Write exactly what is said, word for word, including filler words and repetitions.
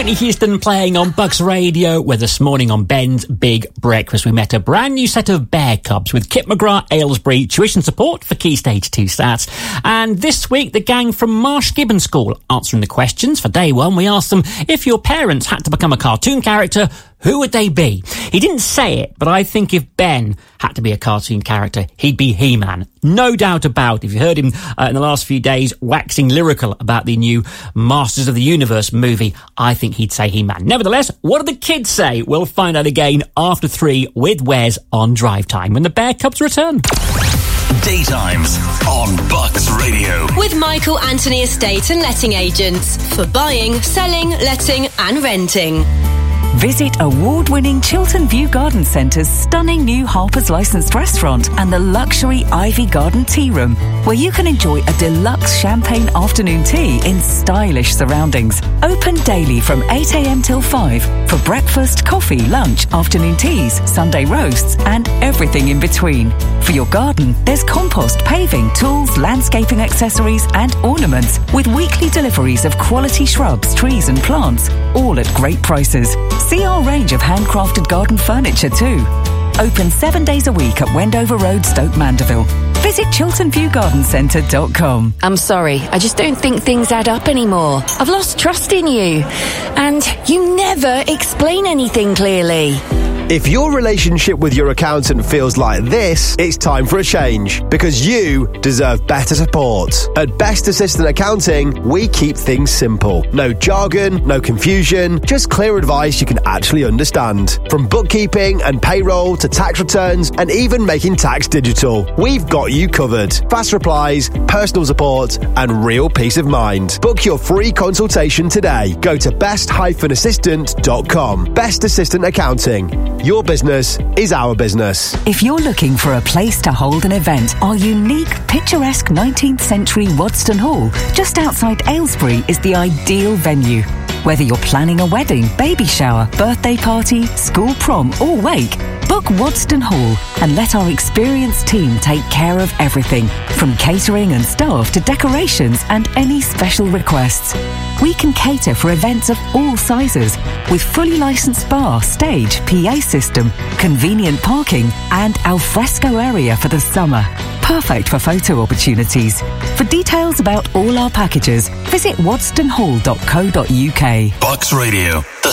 Whitney Houston playing on Bucks Radio, where this morning on Ben's Big Breakfast we met a brand new set of Bear Cubs with Kit McGrath Aylesbury tuition support for Key Stage two stats. And this week the gang from Marsh Gibbon School answering the questions. For day one we asked them, if your parents had to become a cartoon character, who would they be? He didn't say it, but I think if Ben had to be a cartoon character, he'd be He-Man. No doubt about it. If you heard him uh, in the last few days waxing lyrical about the new Masters of the Universe movie, I think he'd say He-Man. Nevertheless, what do the kids say? We'll find out again after three with Wes on Drive Time when the Bear Cubs return. Daytimes on Bucks Radio. With Michael Anthony Estate and Letting Agents for buying, selling, letting and renting. Visit award-winning Chiltern View Garden Centre's stunning new Harper's licensed restaurant and the luxury Ivy Garden Tea Room, where you can enjoy a deluxe champagne afternoon tea in stylish surroundings. Open daily from eight a.m. till five for breakfast, coffee, lunch, afternoon teas, Sunday roasts and everything in between. For your garden, there's compost, paving, tools, landscaping accessories and ornaments with weekly deliveries of quality shrubs, trees and plants, all at great prices. See our range of handcrafted garden furniture too. Open seven days a week at Wendover Road, Stoke Mandeville. Visit chiltern view garden centre dot com. I'm sorry, I just don't think things add up anymore. I've lost trust in you. And you never explain anything clearly. If your relationship with your accountant feels like this, it's time for a change, because you deserve better support. At Best Assistant Accounting, we keep things simple. No jargon, no confusion, just clear advice you can actually understand. From bookkeeping and payroll to tax returns and even making tax digital, we've got you covered. Fast replies, personal support and real peace of mind. Book your free consultation today. Go to best dash assistant dot com. Best Assistant Accounting. Your business is our business. If you're looking for a place to hold an event, our unique, picturesque nineteenth century Wadston Hall, just outside Aylesbury, is the ideal venue. Whether you're planning a wedding, baby shower, birthday party, school prom or wake, book Wadston Hall and let our experienced team take care of everything, from catering and staff to decorations and any special requests. We can cater for events of all sizes with fully licensed bar, stage, P A system, convenient parking and alfresco area for the summer. Perfect for photo opportunities. For details about all our packages, visit wadston hall dot co dot uk. Bucks Radio, the